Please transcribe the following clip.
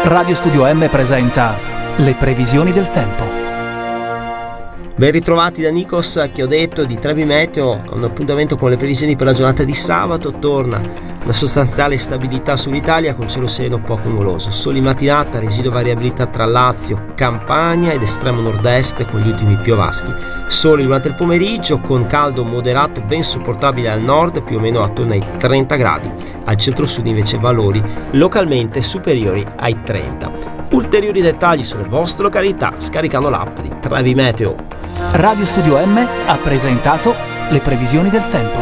Radio Studio M presenta le previsioni del tempo. Ben ritrovati da Nikos, che ho detto di Trebi Meteo, un appuntamento con le previsioni per la giornata di sabato. Torna una sostanziale stabilità sull'Italia con cielo sereno poco nuvoloso, sole in mattinata, residua variabilità tra Lazio, Campania ed estremo nord-est con gli ultimi piovaschi, sole durante il pomeriggio con caldo moderato ben sopportabile al nord, più o meno attorno ai 30 gradi, al centro-sud invece valori localmente superiori ai 30. Ulteriori dettagli sulle vostre località scaricando l'app di Trebi Meteo. Radio Studio M ha presentato le previsioni del tempo.